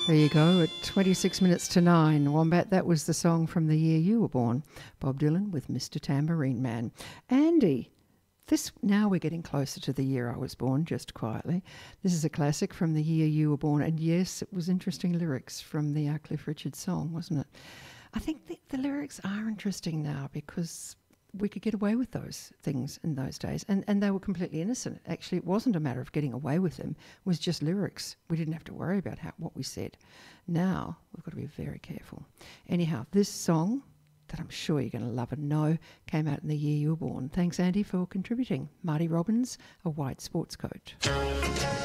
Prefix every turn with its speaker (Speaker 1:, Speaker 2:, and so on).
Speaker 1: There you go, at 26 minutes to 9. Wombat, that was the song from the year you were born. Bob Dylan with Mr. Tambourine Man. Andy, now we're getting closer to the year I was born, just quietly. This is a classic from the year you were born. And yes, it was interesting lyrics from the Cliff Richard song, wasn't it? I think the lyrics are interesting now because we could get away with those things in those days. And they were completely innocent. Actually, it wasn't a matter of getting away with them. It was just lyrics. We didn't have to worry about what we said. Now, we've got to be very careful. Anyhow, this song that I'm sure you're going to love and know came out in the year you were born. Thanks, Andy, for contributing. Marty Robbins, A White Sports Coat.